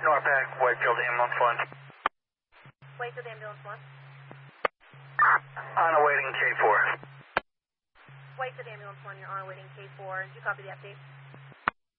Norpac, Whitefield Ambulance 1. Whitefield Ambulance 1. On awaiting K4. Whitefield Ambulance 1, you're on awaiting K4. Did you copy the update?